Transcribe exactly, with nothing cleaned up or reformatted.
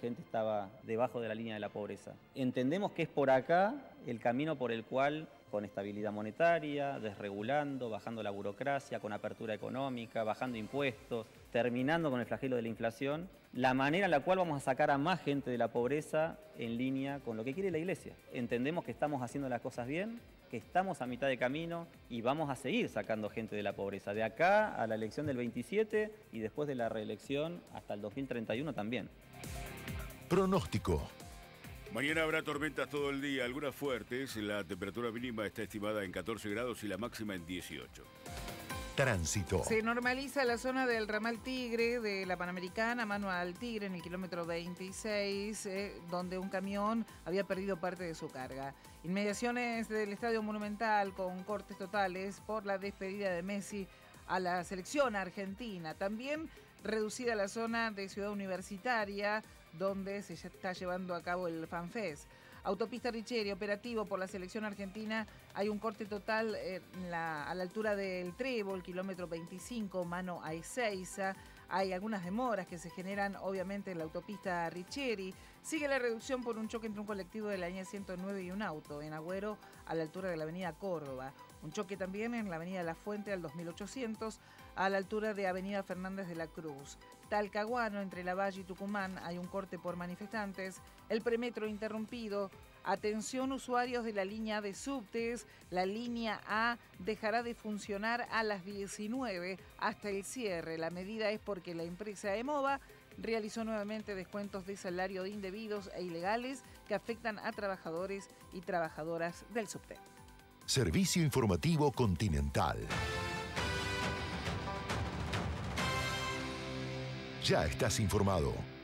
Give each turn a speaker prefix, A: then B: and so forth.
A: gente estaba debajo de la línea de la pobreza. Entendemos que es por acá el camino por el cual, con estabilidad monetaria, desregulando, bajando la burocracia, con apertura económica, bajando impuestos, terminando con el flagelo de la inflación, la manera en la cual vamos a sacar a más gente de la pobreza en línea con lo que quiere la Iglesia. Entendemos que estamos haciendo las cosas bien, que estamos a mitad de camino y vamos a seguir sacando gente de la pobreza, de acá a la elección del veintisiete y después de la reelección hasta el dos mil treinta y uno también.
B: Pronóstico.
C: Mañana habrá tormentas todo el día, algunas fuertes. La temperatura mínima está estimada en catorce grados y la máxima en dieciocho.
B: Tránsito.
D: Se normaliza la zona del ramal Tigre de la Panamericana, mano al Tigre, en el kilómetro veintiséis, eh, donde un camión había perdido parte de su carga. Inmediaciones del Estadio Monumental con cortes totales por la despedida de Messi a la selección argentina. También reducida la zona de Ciudad Universitaria, donde se está llevando a cabo el FanFest. Autopista Richeri, operativo por la selección argentina. Hay un corte total en la, a la altura del Trébol, kilómetro veinticinco, mano a Ezeiza. Hay algunas demoras que se generan, obviamente, en la autopista Richeri. Sigue la reducción por un choque entre un colectivo de la línea ciento nueve y un auto en Agüero, a la altura de la avenida Córdoba. Un choque también en la avenida La Fuente al dos mil ochocientos, a la altura de avenida Fernández de la Cruz. Talcahuano, entre Lavalle y Tucumán, hay un corte por manifestantes. El premetro interrumpido. Atención, usuarios de la línea de subtes. La línea A dejará de funcionar a las diecinueve hasta el cierre. La medida es porque la empresa EMOVA realizó nuevamente descuentos de salario indebidos e ilegales que afectan a trabajadores y trabajadoras del subte.
B: Servicio Informativo Continental. Ya estás informado.